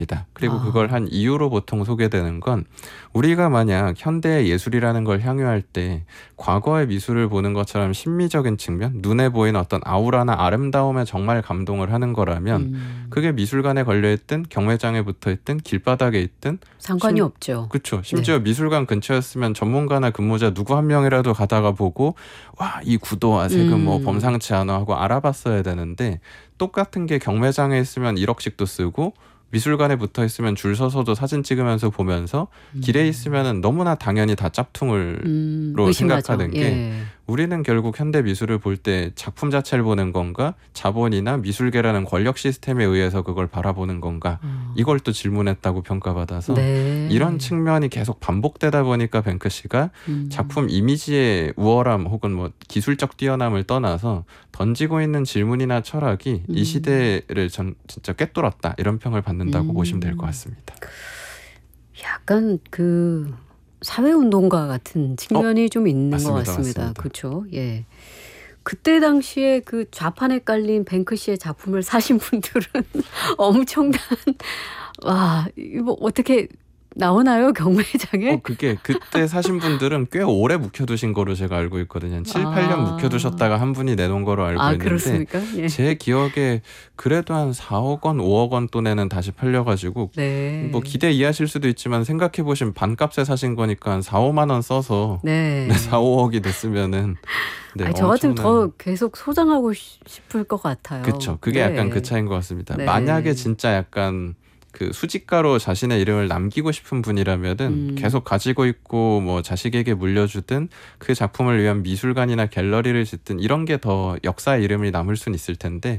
그리고 아. 그걸 한 이유로 보통 소개되는 건 우리가 만약 현대의 예술이라는 걸 향유할 때 과거의 미술을 보는 것처럼 심미적인 측면, 눈에 보이는 어떤 아우라나 아름다움에 정말 감동을 하는 거라면 그게 미술관에 걸려있든 경매장에 붙어있든 길바닥에 있든 상관이 없죠. 그쵸. 네. 심지어 미술관 근처였으면 전문가나 근무자 누구 한 명이라도 가다가 보고 와, 이 구도와 색은 뭐 범상치 않아 하고 알아봤어야 되는데 똑같은 게 경매장에 있으면 1억씩도 쓰고 미술관에 붙어 있으면 줄 서서도 사진 찍으면서 보면서 길에 있으면은 너무나 당연히 다 짝퉁을로 의심하죠. 생각하는 게 예. 우리는 결국 현대 미술을 볼 때 작품 자체를 보는 건가, 자본이나 미술계라는 권력 시스템에 의해서 그걸 바라보는 건가, 이걸 또 질문했다고 평가받아서 네. 이런 측면이 계속 반복되다 보니까 뱅크시가 작품 이미지의 우월함 혹은 뭐 기술적 뛰어남을 떠나서 던지고 있는 질문이나 철학이 이 시대를 진짜 꿰뚫었다, 이런 평을 받는다고 보시면 될 것 같습니다. 약간 그 사회운동가 같은 측면이 좀 있는 것 맞습니다, 같습니다. 맞습니다. 그렇죠. 예. 그때 당시에 그 좌판에 깔린 뱅크시의 작품을 사신 분들은 엄청난 와, 이거 뭐 어떻게 나오나요? 경매장에? 그게 그때 사신 분들은 꽤 오래 묵혀두신 거로 제가 알고 있거든요. 한 7, 8년 묵혀두셨다가 한 분이 내놓은 거로 알고 있는데 그렇습니까? 예. 제 기억에 그래도 한 4억 원, 5억 원 돈에는 다시 팔려가지고 네. 뭐 기대 이해하실 수도 있지만 생각해보시면 반값에 사신 거니까 한 4, 5만 원 써서 네. 4, 5억이 됐으면 네, 저 같으면 엄청난... 더 계속 소장하고 싶을 것 같아요. 그쵸. 그게 네. 약간 그 차이인 것 같습니다. 네. 만약에 진짜 약간 그 수집가로 자신의 이름을 남기고 싶은 분이라면은 계속 가지고 있고 뭐 자식에게 물려주든 그 작품을 위한 미술관이나 갤러리를 짓든 이런 게 더 역사의 이름이 남을 수는 있을 텐데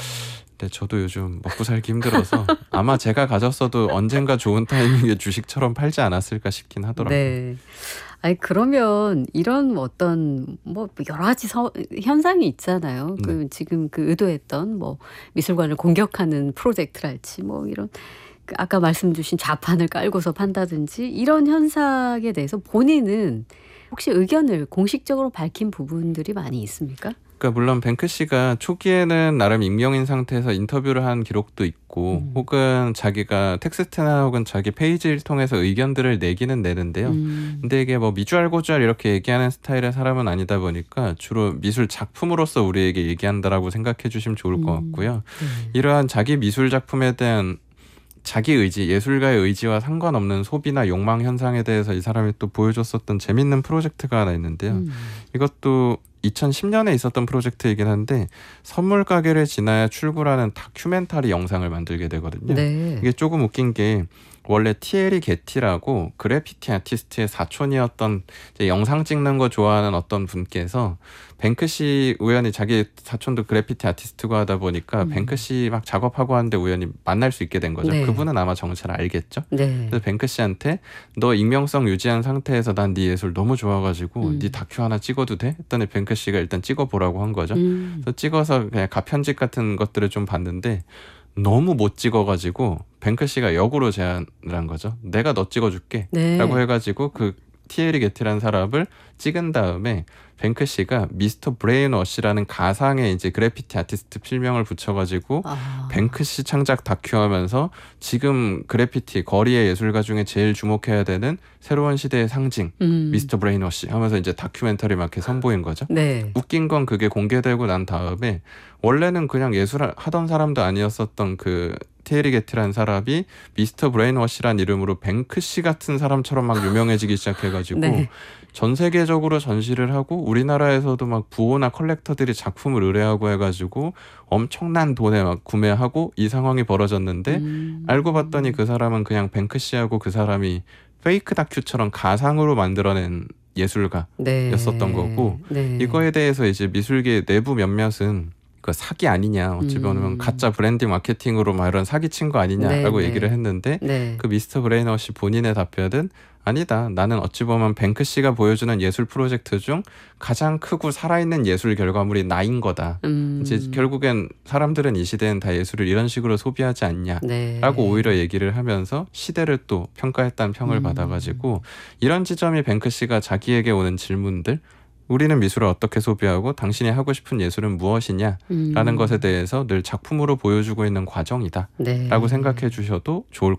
근데 저도 요즘 먹고 살기 힘들어서 아마 제가 가졌어도 언젠가 좋은 타이밍에 주식처럼 팔지 않았을까 싶긴 하더라고요. 네. 아니 그러면 이런 어떤 뭐 여러 가지 현상이 있잖아요. 그 지금 그 의도했던 뭐 미술관을 공격하는 프로젝트랄지 뭐 이런 그 아까 말씀 주신 좌판을 깔고서 판다든지 이런 현상에 대해서 본인은 혹시 의견을 공식적으로 밝힌 부분들이 많이 있습니까? 그러니까 물론 뱅크시가 초기에는 나름 익명인 상태에서 인터뷰를 한 기록도 있고 혹은 자기가 텍스트나 혹은 자기 페이지를 통해서 의견들을 내기는 내는데요. 근데 이게 뭐 미주알고주알 이렇게 얘기하는 스타일의 사람은 아니다 보니까 주로 미술 작품으로서 우리에게 얘기한다라고 생각해 주시면 좋을 것 같고요. 이러한 자기 미술 작품에 대한 자기 의지, 예술가의 의지와 상관없는 소비나 욕망 현상에 대해서 이 사람이 또 보여줬었던 재밌는 프로젝트가 하나 있는데요. 이것도 2010년에 있었던 프로젝트이긴 한데 선물 가게를 지나야 출구라는 다큐멘터리 영상을 만들게 되거든요. 네. 이게 조금 웃긴 게 원래 티에리 게티라고 그래피티 아티스트의 사촌이었던 이제 영상 찍는 거 좋아하는 어떤 분께서 뱅크시 우연히 자기 사촌도 그래피티 아티스트고 하다 보니까 뱅크시 막 작업하고 하는데 우연히 만날 수 있게 된 거죠. 네. 그분은 아마 정체를 알겠죠. 네. 그래서 뱅크시한테 너 익명성 유지한 상태에서 난 네 예술 너무 좋아가지고 네 다큐 하나 찍어도 돼? 했더니 뱅크시가 일단 찍어보라고 한 거죠. 그래서 찍어서 그냥 가편집 같은 것들을 좀 봤는데 너무 못 찍어가지고 뱅크시가 역으로 제안을 한 거죠. 내가 너 찍어줄게 라고 해가지고 그 티에리 게티라는 사람을 찍은 다음에 뱅크시가 미스터 브레인워시라는 가상의 이제 그래피티 아티스트 필명을 붙여가지고 뱅크시 창작 다큐하면서 지금 그래피티 거리의 예술가 중에 제일 주목해야 되는 새로운 시대의 상징 미스터 브레인워시 하면서 이제 다큐멘터리 막 이렇게 선보인 거죠. 네. 웃긴 건 그게 공개되고 난 다음에 원래는 그냥 예술 하던 사람도 아니었었던 그 티에리 게티라는 사람이 미스터 브레인워시란 이름으로 뱅크시 같은 사람처럼 막 유명해지기 시작해가지고 네. 전 세계적으로 전시를 하고 우리나라에서도 막 부호나 컬렉터들이 작품을 의뢰하고 해가지고 엄청난 돈에 막 구매하고 이 상황이 벌어졌는데 알고 봤더니 그 사람은 그냥 뱅크시하고 그 사람이 페이크 다큐처럼 가상으로 만들어낸 예술가였었던 거고 이거에 대해서 이제 미술계 내부 몇몇은 그 사기 아니냐, 어찌 보면 가짜 브랜딩 마케팅으로 막 이런 사기 친 거 아니냐라고 얘기를 했는데 그 미스터 브레인워시 본인의 답변은 아니다. 나는 어찌 보면 뱅크시가 보여주는 예술 프로젝트 중 가장 크고 살아있는 예술 결과물이 나인 거다. 이제 결국엔 사람들은 이 시대엔 다 예술을 이런 식으로 소비하지 않냐라고 오히려 얘기를 하면서 시대를 또 평가했다는 평을 받아가지고 이런 지점이 뱅크시가 자기에게 오는 질문들 우리는 미술을 어떻게 소비하고 당신이 하고 싶은 예술은 무엇이냐라는 것에 대해서 늘 작품으로 보여주고 있는 과정이다라고 네. 생각해 주셔도 좋을